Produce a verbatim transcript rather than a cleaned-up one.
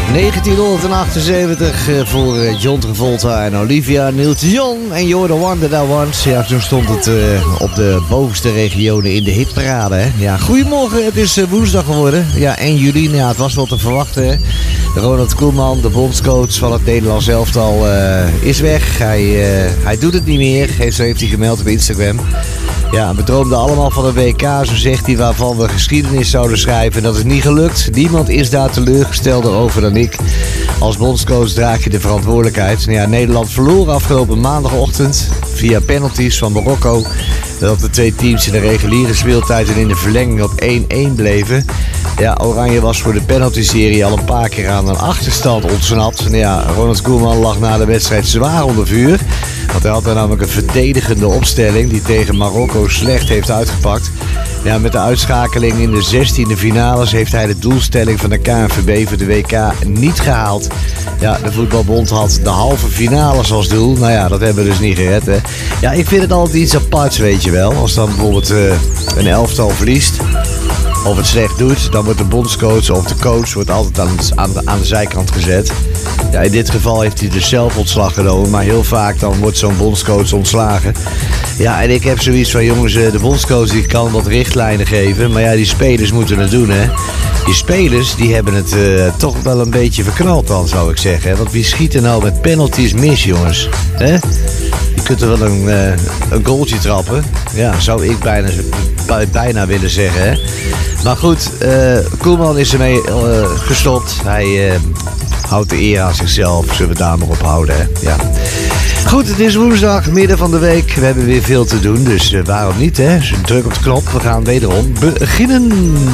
negentienhonderdachtenzeventig voor John Travolta en Olivia Newton-John en You're the One That I Want. Ja, toen stond het uh, op de bovenste regionen in de hitparade. Hè? Ja, goedemorgen, het is uh, woensdag geworden. Ja, één juli, ja, het was wel te verwachten. Hè? Ronald Koeman, de bondscoach van het Nederlands elftal, uh, is weg. Hij, uh, hij doet het niet meer, zo heeft hij gemeld op Instagram. Ja, we droomden allemaal van een W K, zo zegt hij, waarvan we geschiedenis zouden schrijven. En dat is niet gelukt. Niemand is daar teleurgestelder over dan ik. Als bondscoach draag je de verantwoordelijkheid. Nou ja, Nederland verloor afgelopen maandagochtend via penalties van Marokko. Dat de twee teams in de reguliere speeltijd en in de verlenging op één-één bleven. Ja, Oranje was voor de penalty-serie al een paar keer aan een achterstand ontsnapt. Nou ja, Ronald Koeman lag na de wedstrijd zwaar onder vuur. Want hij had er namelijk een verdedigende opstelling die tegen Marokko slecht heeft uitgepakt. Ja, met de uitschakeling in de zestiende finales heeft hij de doelstelling van de K N V B voor de W K niet gehaald. Ja, de voetbalbond had de halve finales als doel. Nou ja, dat hebben we dus niet gered, hè. Ja, ik vind het altijd iets aparts, weet je wel. Als dan bijvoorbeeld uh, een elftal verliest of het slecht doet, dan wordt de bondscoach of de coach wordt altijd aan, aan, de, aan de zijkant gezet. Ja, in dit geval heeft hij dus zelf ontslag genomen, maar heel vaak dan wordt zo'n bondscoach ontslagen. Ja, en ik heb zoiets van, jongens, de bondscoach die kan wat richtlijnen geven, maar ja, die spelers moeten het doen, hè. Die spelers, die hebben het uh, toch wel een beetje verknald dan, zou ik zeggen. Want wie schiet er nou met penalties mis, jongens? Hè? Je kunt er wel een, uh, een goaltje trappen. Ja, zou ik bijna, bijna willen zeggen, hè. Maar goed, uh, Koeman is ermee uh, gestopt. Hij uh, houdt de eer aan zichzelf. Zullen we daar maar op houden, hè? Ja. Goed, het is woensdag, midden van de week. We hebben weer veel te doen, dus uh, waarom niet, hè? Dus druk op de knop. We gaan wederom beginnen.